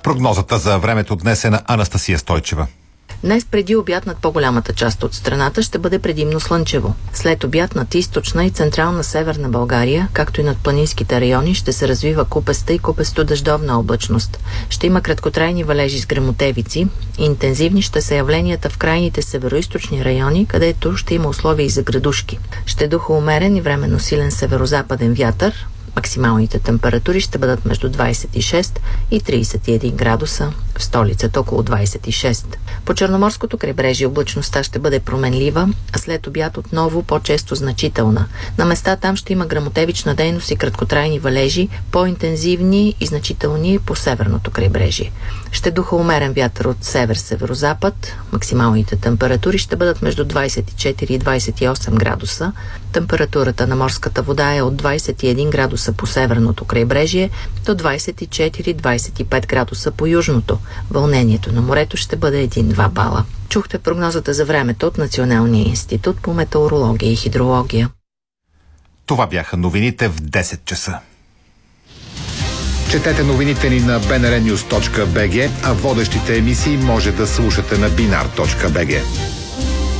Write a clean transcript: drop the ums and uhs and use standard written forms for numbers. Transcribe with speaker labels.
Speaker 1: Прогнозата за времето днес е на Анастасия Стойчева.
Speaker 2: Днес преди обяд над по-голямата част от страната ще бъде предимно слънчево. След обяд над източна и централна северна България, както и над планинските райони, ще се развива купеста и купесто-дъждовна облачност. Ще има краткотрайни валежи с гремотевици. Интензивни ще са явленията в крайните североизточни райони, където ще има условия и за градушки. Ще духа умерен и временно силен северозападен вятър. Максималните температури ще бъдат между 26 и 31 градуса, в столицата около 26. По Черноморското крайбрежие облачността ще бъде променлива, а след обяд отново по-често значителна. На места там ще има гръмотевична дейност и краткотрайни валежи, по-интензивни и значителни по северното крайбрежие. Ще духа умерен вятър от север-северозапад. Максималните температури ще бъдат между 24 и 28 градуса. Температурата на морската вода е от 21 градуса по северното крайбрежие до 24-25 градуса по южното. Вълнението на морето ще бъде 1-2 бала. Чухте прогнозата за времето от Националния институт по метеорология и хидрология.
Speaker 1: Това бяха новините в 10 часа.
Speaker 3: Четете новините ни на bnrnews.bg, а водещите емисии може да слушате на binar.bg.